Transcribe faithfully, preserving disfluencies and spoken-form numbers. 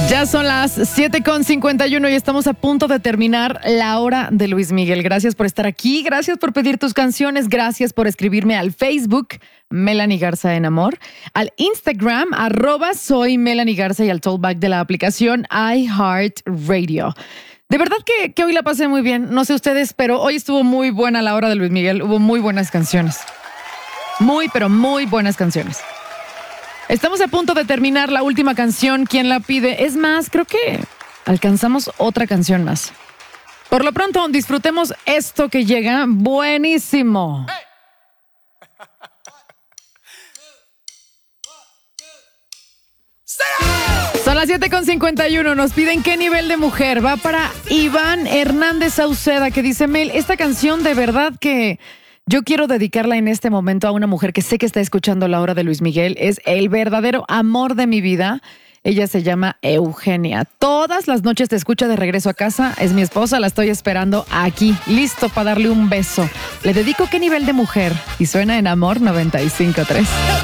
Ya son las siete con cincuenta y uno y estamos a punto de terminar la hora de Luis Miguel. Gracias por estar aquí, gracias por pedir tus canciones, gracias por escribirme al Facebook, Melanie Garza en Amor, al Instagram, arroba soy Melanie Garza y al talkback de la aplicación iHeartRadio. De verdad que, que hoy la pasé muy bien, no sé ustedes, pero hoy estuvo muy buena la hora de Luis Miguel, hubo muy buenas canciones. Muy, pero muy buenas canciones. Estamos a punto de terminar la última canción. ¿Quién la pide? Es más, creo que alcanzamos otra canción más. Por lo pronto, disfrutemos esto que llega buenísimo. Son las siete con cincuenta y uno. Nos piden qué nivel de mujer. Va para Iván Hernández Sauceda, que dice: Mel, esta canción de verdad que yo quiero dedicarla en este momento a una mujer que sé que está escuchando la hora de Luis Miguel. Es el verdadero amor de mi vida. Ella se llama Eugenia. Todas las noches te escucha de regreso a casa. Es mi esposa, la estoy esperando aquí, listo para darle un beso. Le dedico qué nivel de mujer. Y suena en Amor noventa y cinco punto tres.